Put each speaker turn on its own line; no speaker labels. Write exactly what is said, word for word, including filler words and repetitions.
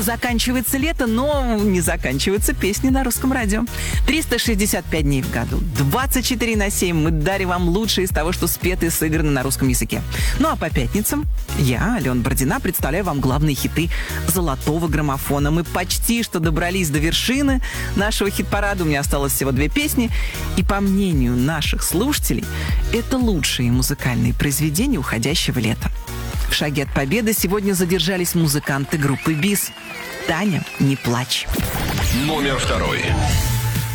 Заканчивается лето, но не заканчиваются песни на русском радио. триста шестьдесят пять дней в году, двадцать четыре на семь мы дарим вам лучшее из того, что спето и сыграно на русском языке. Ну а по пятницам я, Алена Бородина, представляю вам главные хиты золотого граммофона. Мы почти что добрались до вершины нашего хит-парада. У меня осталось всего две песни. И по мнению наших слушателей, это лучшие музыкальные произведения уходящего лета. В шаге от победы сегодня задержались музыканты группы БИС. Таня, не плачь.
Номер второй.